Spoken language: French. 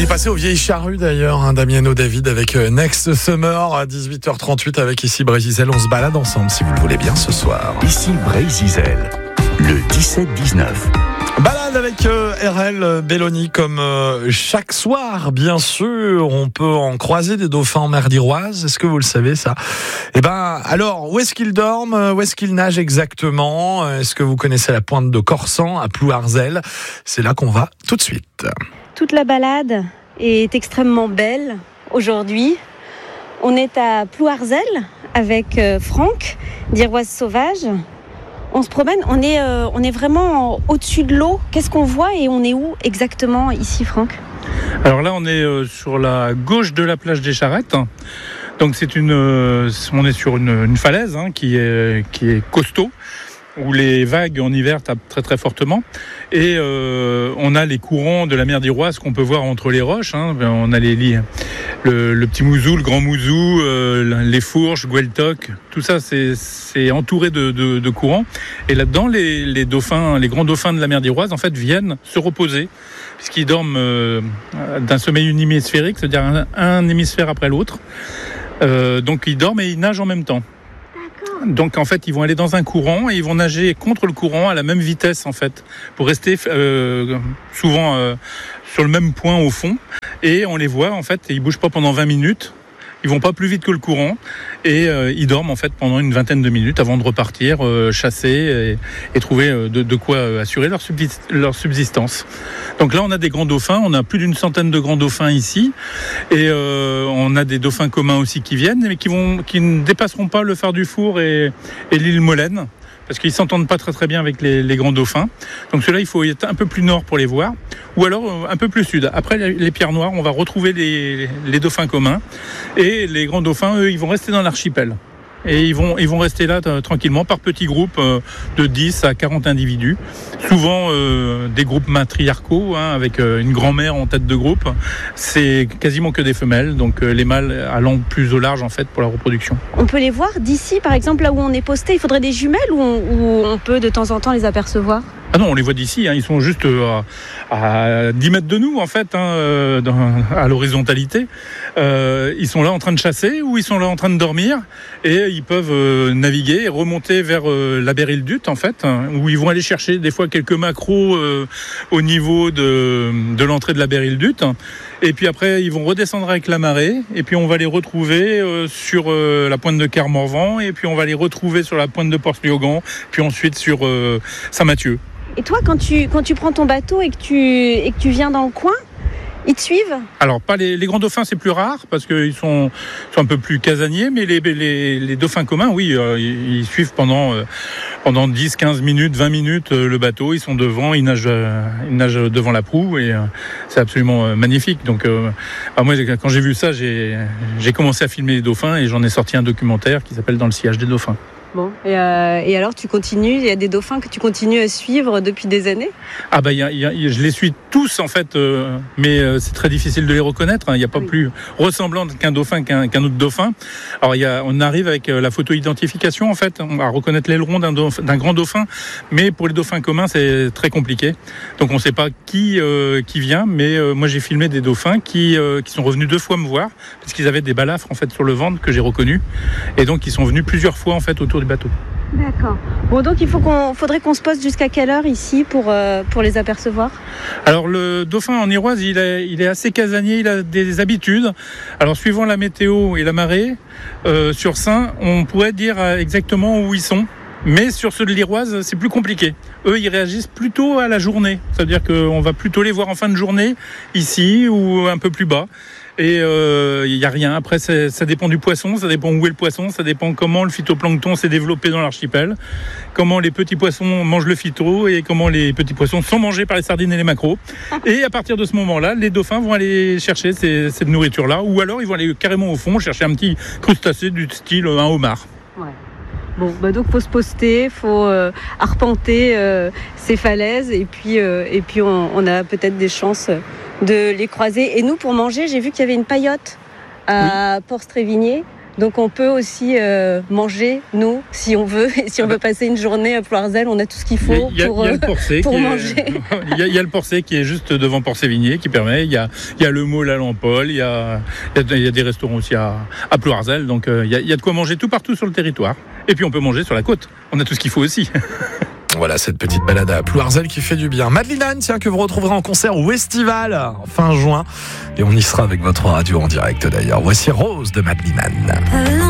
est passé aux vieilles charrues d'ailleurs, Damiano David avec Next Summer à 18h38 avec ici Brésil. On se balade ensemble si vous le voulez bien ce soir. Ici Brésil, le 17-19. Balade avec RL Belloni comme chaque soir, bien sûr. On peut en croiser des dauphins en mer d'Iroise. Est-ce que vous le savez ça ? Alors, où est-ce qu'ils dorment ? Où est-ce qu'ils nagent exactement ? Est-ce que vous connaissez la pointe de Corsan à Plouarzel ? C'est là qu'on va tout de suite. Toute la balade est extrêmement belle aujourd'hui. On est à Plouarzel avec Franck d'Iroise Sauvage. On se promène, on est vraiment au-dessus de l'eau. Qu'est-ce qu'on voit et on est où exactement ici, Franck ? Alors là, on est sur la gauche de la plage des Charrettes. Donc on est sur une falaise qui est costaud, où les vagues en hiver tapent très très fortement. Et on a les courants de la mer d'Iroise qu'on peut voir entre les roches. On a le petit Mouzou, le grand Mouzou, les Fourches, Gueltoc, tout ça c'est entouré de courants. Et là-dedans, les dauphins, les grands dauphins de la mer d'Iroise en fait viennent se reposer, puisqu'ils dorment d'un sommeil unihémisphérique, c'est-à-dire un hémisphère après l'autre. Donc ils dorment et ils nagent en même temps. Donc en fait, ils vont aller dans un courant et ils vont nager contre le courant à la même vitesse en fait, pour rester souvent sur le même point au fond. Et on les voit en fait, ils bougent pas pendant 20 minutes. Ils vont pas plus vite que le courant et ils dorment en fait pendant une vingtaine de minutes avant de repartir chasser et trouver de quoi assurer leur subsistance. Donc là, on a des grands dauphins, on a plus d'une centaine de grands dauphins ici et on a des dauphins communs aussi qui viennent mais qui ne dépasseront pas le phare du Four et l'île Molène, parce qu'ils s'entendent pas très très bien avec les grands dauphins. Donc ceux-là, il faut être un peu plus nord pour les voir, ou alors un peu plus sud. Après les pierres noires, on va retrouver les dauphins communs, et les grands dauphins, eux, ils vont rester dans l'archipel. Et ils vont rester là tranquillement par petits groupes de 10 à 40 individus, souvent des groupes matriarcaux avec une grand-mère en tête de groupe. C'est quasiment que des femelles, donc les mâles allant plus au large en fait pour la reproduction. On peut les voir d'ici, par exemple, là où on est posté. Il faudrait des jumelles ou on peut de temps en temps les apercevoir ? Ah non, on les voit d'ici, ils sont juste à 10 mètres de nous en fait, à l'horizontalité. Ils sont là en train de chasser ou ils sont là en train de dormir et ils peuvent naviguer et remonter vers la Beryl-Duth en fait, où ils vont aller chercher des fois quelques maquereaux au niveau de l'entrée de la Beryl-Duth. Et puis après, ils vont redescendre avec la marée et puis on va les retrouver sur la pointe de Kermorvan et puis on va les retrouver sur la pointe de Port-Sliogan, puis ensuite sur Saint-Mathieu. Et toi, quand tu prends ton bateau et que tu viens dans le coin, ils te suivent ? Alors, pas les grands dauphins, c'est plus rare, parce qu'ils sont un peu plus casaniers, mais les dauphins communs, oui, ils suivent pendant 10, 15 minutes, 20 minutes le bateau, ils sont devant, ils nagent devant la proue, et c'est absolument magnifique. Donc, moi, quand j'ai vu ça, j'ai commencé à filmer les dauphins, et j'en ai sorti un documentaire qui s'appelle « Dans le sillage des dauphins ». Bon, et alors tu continues, il y a des dauphins que tu continues à suivre depuis des années ? Ah bah je les suis tous en fait, mais c'est très difficile de les reconnaître. Il n'y a pas plus ressemblant qu'un dauphin qu'un autre dauphin. Alors on arrive avec la photo-identification en fait, on va reconnaître l'aileron d'un grand dauphin, mais pour les dauphins communs c'est très compliqué. Donc on ne sait pas qui vient, mais moi j'ai filmé des dauphins qui sont revenus 2 fois me voir, parce qu'ils avaient des balafres en fait sur le ventre que j'ai reconnus, et donc ils sont venus plusieurs fois en fait autour du bateau. D'accord. Bon, donc faudrait qu'on se poste jusqu'à quelle heure ici pour les apercevoir ? Alors le dauphin en Iroise, il est assez casanier, il a des habitudes. Alors suivant la météo et la marée, sur Saint, on pourrait dire exactement où ils sont. Mais sur ceux de l'Iroise, c'est plus compliqué. Eux, ils réagissent plutôt à la journée. C'est-à-dire qu'on va plutôt les voir en fin de journée, ici ou un peu plus bas. Et il n'y a rien. Après, ça dépend du poisson, ça dépend où est le poisson, ça dépend comment le phytoplancton s'est développé dans l'archipel, comment les petits poissons mangent le phyto et comment les petits poissons sont mangés par les sardines et les maquereaux. Et à partir de ce moment-là, les dauphins vont aller chercher cette nourriture-là, ou alors ils vont aller carrément au fond chercher un petit crustacé du style un homard. Ouais. Bon, donc faut se poster, faut arpenter ces falaises et puis on a peut-être des chances de les croiser. Et nous, pour manger, j'ai vu qu'il y avait une paillote à Port-Strévigné. Donc on peut aussi manger, nous, si on veut. Et si on veut passer une journée à Ploirzel, on a tout ce qu'il faut pour manger. Il y a le Porcé qui est juste devant Port-Sévigné qui permet. Il y a le Môle à Lampol, il y a des restaurants aussi à Ploirzel. Donc il y a de quoi manger tout partout sur le territoire. Et puis on peut manger sur la côte. On a tout ce qu'il faut aussi. Voilà cette petite balade à Ploirzel qui fait du bien. Madeleine Anne, tiens, que vous retrouverez en concert ou festival fin juin. Et on y sera avec votre radio en direct d'ailleurs. Voici Rose de Madeleine Anne.